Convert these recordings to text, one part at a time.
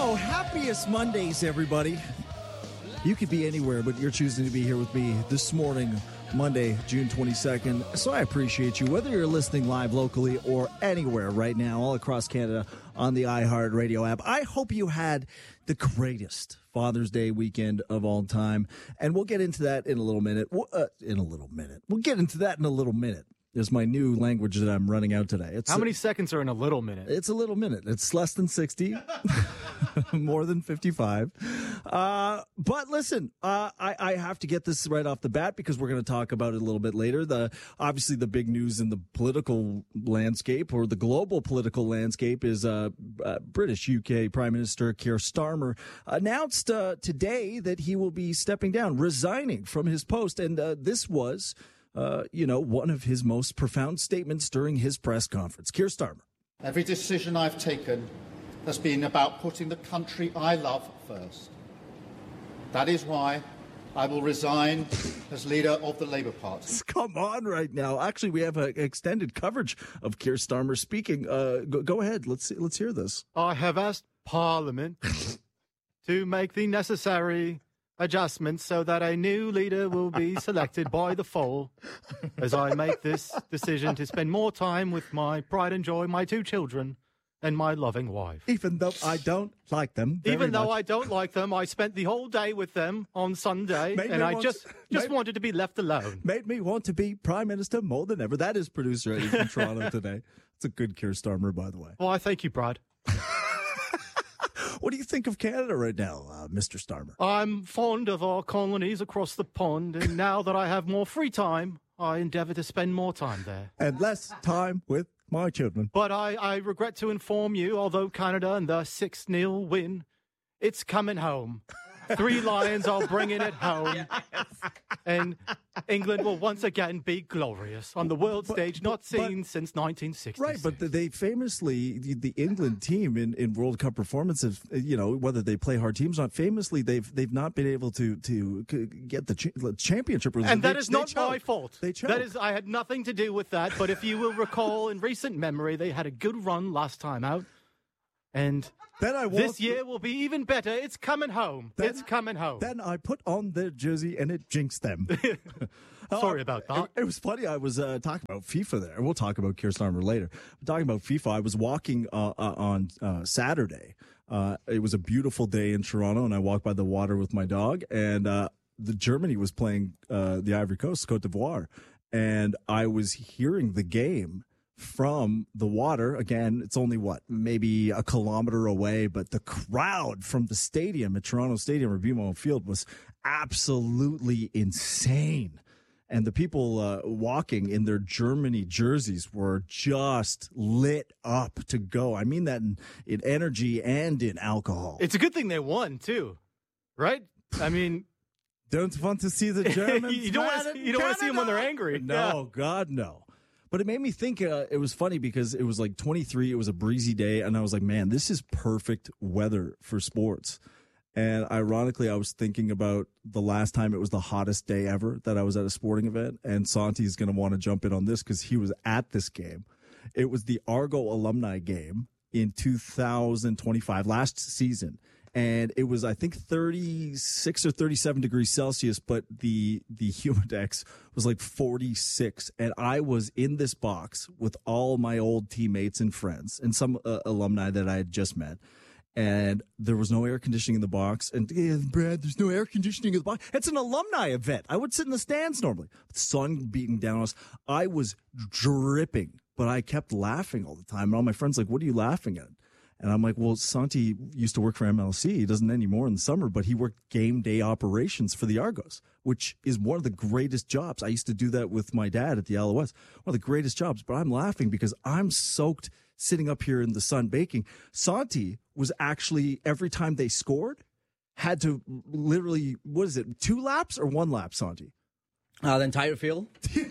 Happiest Mondays, everybody. You could be anywhere, but you're choosing to be here with me this morning, Monday, June 22nd. So I appreciate you, whether you're listening live locally or anywhere right now, all across Canada on the iHeartRadio app. I hope you had the greatest Father's Day weekend of all time. And we'll get into that in a little minute. We'll get into that in a little minute. Is my new language that I'm running out today. How many seconds are in a little minute? It's a little minute. It's less than 60, more than 55. But listen, I have to get this right off the bat because we're going to talk about it a little bit later. Obviously, the big news in the political landscape or the global political landscape is British UK Prime Minister Keir Starmer announced today that he will be stepping down, resigning from his post. And this was one of his most profound statements during his press conference. Keir Starmer. Every decision I've taken has been about putting the country I love first. That is why I will resign as leader of the Labour Party. Come on right now. Actually, we have extended coverage of Keir Starmer speaking. Go ahead. Let's hear this. I have asked Parliament to make the necessary adjustments so that a new leader will be selected by the fall as I make this decision to spend more time with my pride and joy, my two children, and my loving wife. Even though I don't like them Even though I don't like them, I spent the whole day with them on Sunday, and I just wanted to be left alone. Made me want to be Prime Minister more than ever. That is producer Eddie from Toronto today. It's a good Keir Starmer, by the way. Well, I thank you, Brad. What do you think of Canada right now, Mr. Starmer? I'm fond of our colonies across the pond, and now that I have more free time, I endeavour to spend more time there. And less time with my children. But I regret to inform you, although Canada and the 6-0 win, it's coming home. 3 Lions are bringing it home. Yes. And England will once again be glorious on the world stage, not seen since 1966. Right, but they famously, the England team in World Cup performances, whether they play hard teams or not, famously they've not been able to get the championship result. And that is not my fault. They choked. I had nothing to do with that. But if you will recall, in recent memory, they had a good run last time out. And this year will be even better. It's coming home. It's coming home. Then I put on their jersey and it jinxed them. Sorry about that. It was funny. I was talking about FIFA there. We'll talk about Keir Starmer later. Talking about FIFA, I was walking on Saturday. It was a beautiful day in Toronto, and I walked by the water with my dog. And Germany was playing the Ivory Coast, Côte d'Ivoire. And I was hearing the game from the water. Again, it's only maybe a kilometer away, but the crowd from the stadium at Toronto Stadium or BMO Field was absolutely insane. And the people walking in their Germany jerseys were just lit up to go. I mean that in energy and in alcohol. It's a good thing they won too, right? I mean, don't want to see the Germans. you don't want to see them when they're angry. No, yeah. God, no. But it made me think it was funny because it was like 23. It was a breezy day. And I was like, man, this is perfect weather for sports. And ironically, I was thinking about the last time it was the hottest day ever that I was at a sporting event. And Santi's going to want to jump in on this because he was at this game. It was the Argo alumni game in 2025, last season. And it was, I think, 36 or 37 degrees Celsius, but the Humidex was like 46. And I was in this box with all my old teammates and friends and some alumni that I had just met. And there was no air conditioning in the box. And Brad, there's no air conditioning in the box. It's an alumni event. I would sit in the stands normally. The sun beating down on us. I was dripping, but I kept laughing all the time. And all my friends like, what are you laughing at? And I'm like, well, Santi used to work for MLC. He doesn't anymore in the summer, but he worked game day operations for the Argos, which is one of the greatest jobs. I used to do that with my dad at the LOS. One of the greatest jobs. But I'm laughing because I'm soaked sitting up here in the sun baking. Santi was actually, every time they scored, had to literally, 2 laps or 1 lap, Santi? The entire field.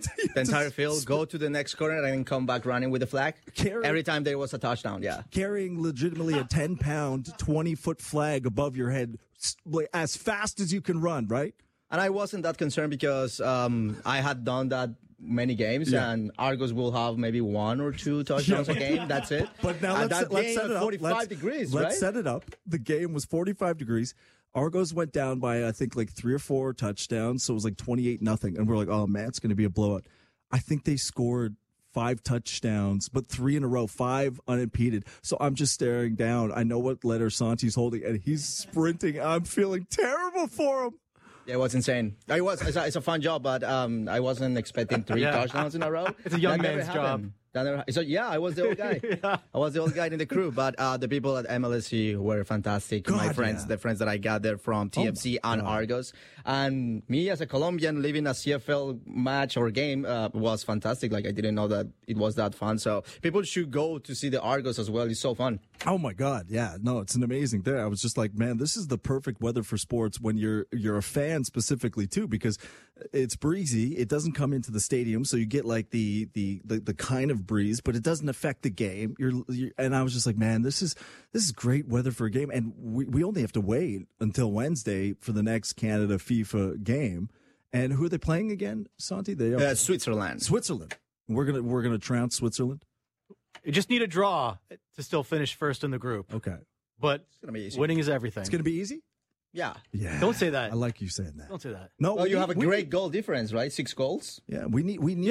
Go to the next corner and then come back running with the flag. Every time there was a touchdown, yeah. Carrying legitimately a 10-pound, 20-foot flag above your head as fast as you can run, right? And I wasn't that concerned because I had done that many games, and Argos will have maybe 1 or 2 touchdowns a game. That's it. But now let's set it up. 45 degrees, right? Let's set it up. The game was 45 degrees. Argos went down by, I think, like 3 or 4 touchdowns, so it was like 28-0. And we're like, oh, man, it's going to be a blowout. I think they scored 5 touchdowns, but 3 in a row, 5 unimpeded. So I'm just staring down. I know what letter Santi's holding, and he's sprinting. I'm feeling terrible for him. Yeah, it was insane. It's a fun job, but I wasn't expecting 3 touchdowns in a row. It's a young man's job. So yeah, I was the old guy. I was the old guy in the crew, but the people at MLSE were fantastic. My friends, the friends that I gathered from TFC and Argos, and me as a Colombian living a CFL match or game was fantastic. Like I didn't know that it was that fun. So people should go to see the Argos as well. It's so fun. Oh my God, yeah, no, it's an amazing thing. I was just like, man, this is the perfect weather for sports when you're a fan specifically too, because it's breezy. It doesn't come into the stadium, so you get like the kind of breeze, but it doesn't affect the game. And I was just like, man, this is great weather for a game, and we only have to wait until Wednesday for the next Canada FIFA game. And who are they playing again, Santi? They are Switzerland. Switzerland. We're gonna trounce Switzerland. You just need a draw to still finish first in the group. Okay, but It's gonna be easy. winning is everything. it's gonna be easy. Yeah. Yeah, Don't say that. I like you saying that. Don't say that. No, Well, you have a great goal difference, right? 6 goals. Yeah, we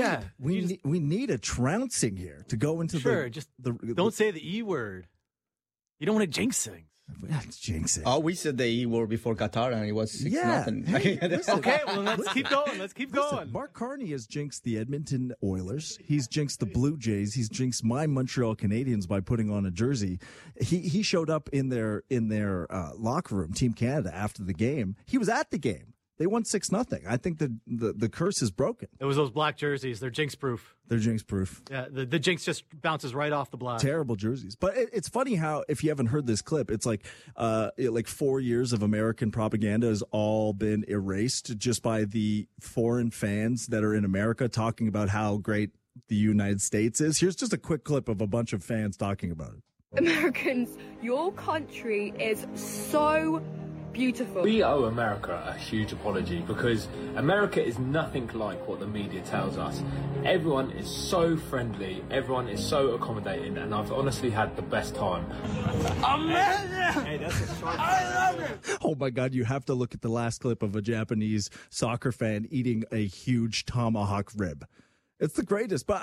need a trouncing here to go into Don't say the E word. You don't want to jinx things. Jinx it. Oh, we said the E word before Qatar, and it was 6-0. Hey, Okay, well, let's keep going. Let's keep going. Mark Carney has jinxed the Edmonton Oilers. He's jinxed the Blue Jays. He's jinxed my Montreal Canadiens by putting on a jersey. He showed up in their locker room, Team Canada, after the game. He was at the game. They won 6-0. I think the curse is broken. It was those black jerseys. They're jinx proof. They're jinx proof. Yeah, the jinx just bounces right off the black. Terrible jerseys. But it's funny how, if you haven't heard this clip, it's like 4 years of American propaganda has all been erased just by the foreign fans that are in America talking about how great the United States is. Here's just a quick clip of a bunch of fans talking about it. Americans, your country is so beautiful. We owe America a huge apology because America is nothing like what the media tells us. Everyone is so friendly, everyone is so accommodating, and I've honestly had the best time. Amazing! Hey, that's a short. I love it! Oh my God, you have to look at the last clip of a Japanese soccer fan eating a huge tomahawk rib. It's the greatest. But